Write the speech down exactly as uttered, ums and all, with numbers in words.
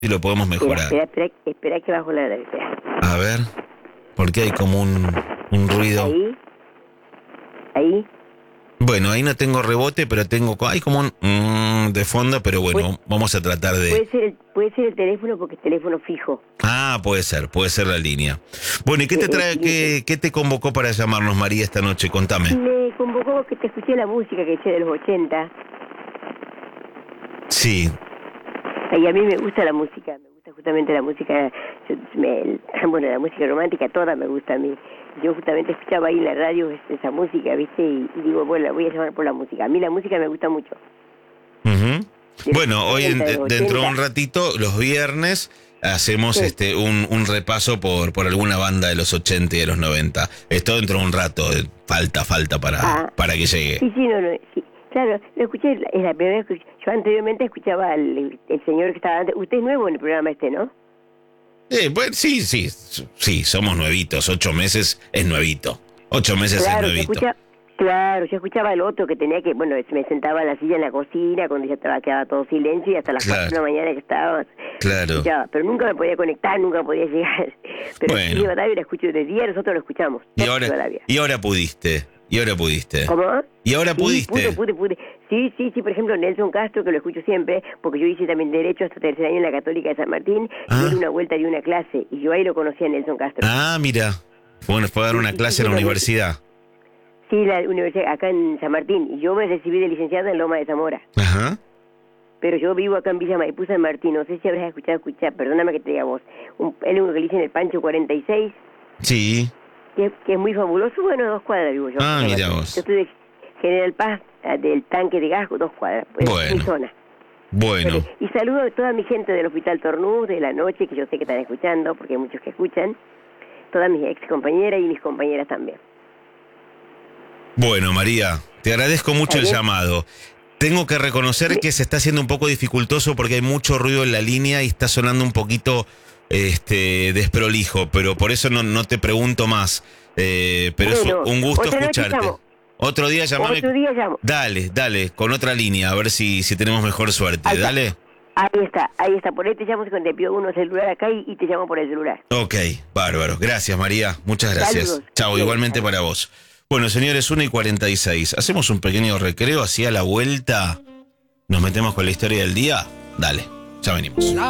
y lo podemos mejorar. Espera, espera, espera, espera que bajo la... Espera. A ver, porque hay como un, un ruido. Ahí. Ahí. Bueno, ahí no tengo rebote, pero tengo... Hay como un... Mm, de fondo, pero bueno, Puede, vamos a tratar de... Puede ser, el, puede ser el teléfono porque es teléfono fijo. Ah, puede ser, puede ser la línea. Bueno, ¿y qué te trae, qué, qué te convocó para llamarnos, María, esta noche? Contame. Me convocó que te escuché la música que eché de los ochenta. Sí. Y a mí me gusta la música, me gusta justamente la música, yo, me, bueno, la música romántica toda me gusta a mí. Yo justamente escuchaba ahí en la radio esa música, ¿viste? Y, y digo, bueno, la voy a llamar por la música. A mí la música me gusta mucho. Uh-huh. Bueno, hoy en, de, dentro de un ratito, los viernes, hacemos sí. este un, un repaso por, por alguna banda de los ochenta y de los noventa. Esto dentro de un rato, falta, falta para, ah, para que llegue. Sí, sí, no, no, sí. Claro, lo escuché, es la primera vez que yo anteriormente escuchaba al el señor que estaba antes. Usted es nuevo en el programa este, ¿no? Eh, pues sí, sí, sí, somos nuevitos, ocho meses es nuevito, ocho meses claro, es nuevito. Escucha, claro, yo escuchaba al otro que tenía que, bueno, me sentaba en la silla en la cocina cuando ya estaba, quedaba todo silencio y hasta las claro. cuatro de la mañana que estaba. Claro. Escuchaba, pero nunca me podía conectar, nunca podía llegar. Pero bueno. sí, Batavia la escucho de día, nosotros lo escuchamos. Y ahora, y ahora pudiste. Y ahora pudiste. ¿Cómo? Y ahora sí, pudiste. Pude, pude, pude. Sí, sí, sí, por ejemplo, Nelson Castro, que lo escucho siempre, porque yo hice también Derecho hasta tercer año en la Católica de San Martín, ah. y él una vuelta de una clase, y yo ahí lo conocí a Nelson Castro. Ah, mira. Bueno, fue a dar una sí, clase sí, en la universidad. Sí, la universidad, acá en San Martín, y yo me recibí de licenciada en Loma de Zamora. Ajá. Pero yo vivo acá en Villa Maipú, San Martín, no sé si habrás escuchado, escuchar, perdóname que te diga vos, un, él es uno que le dicen el Pancho cuarenta y seis. Sí. Que, que es muy fabuloso, bueno, dos cuadras vivo yo. Ah, mira vos. Yo estoy de General Paz, del tanque de gas, dos cuadras, pues bueno. es mi zona. Bueno. Pero, y saludo a toda mi gente del Hospital Tornús, de la noche, que yo sé que están escuchando, porque hay muchos que escuchan, todas mis ex compañeras y mis compañeras también. Bueno, María, te agradezco mucho el llamado. Tengo que reconocer ¿Sí? que se está haciendo un poco dificultoso porque hay mucho ruido en la línea y está sonando un poquito este desprolijo, pero por eso no, no te pregunto más. Eh, pero bueno, es un gusto escucharte. Otro día llamame. Otro día llamo. Dale, dale, con otra línea, a ver si, si tenemos mejor suerte. Ahí dale. Está. Ahí está, ahí está. Por ahí te llamo cuando te pido uno celular acá y, y te llamo por el celular. Ok, bárbaro. Gracias, María. Muchas gracias. Saludos. Chao, Bien, igualmente saludos. para vos. Bueno, señores, una y cuarenta y seis. Hacemos un pequeño recreo, así a la vuelta. Nos metemos con la historia del día. Dale, ya venimos.